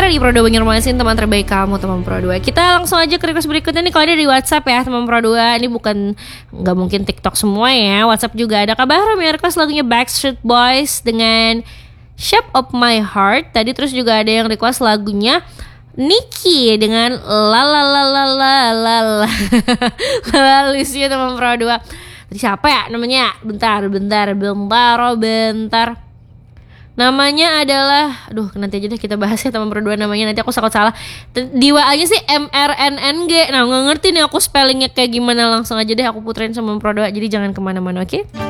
Karena di Pro 2 Banjarmasin teman terbaik kamu teman Pro 2. Kita langsung aja ke request berikutnya nih. Kalau ada di WhatsApp ya teman Pro 2. Ini bukan, gak mungkin TikTok semua ya, WhatsApp juga ada. Kak Bahram yang request lagunya Backstreet Boys dengan Shape of My Heart. Tadi terus juga ada yang request lagunya Niki dengan la la la la la la la Lalusnya teman Pro 2. Tadi siapa ya namanya? Bentar. Namanya adalah, nanti aja deh kita bahas ya teman Pro 2 namanya. Nanti aku takut salah. Di WA-nya sih MRNNG. Nah, nggak ngerti nih aku spellingnya kayak gimana. Langsung aja deh aku puterin sama Pro 2. Jadi jangan kemana-mana, oke?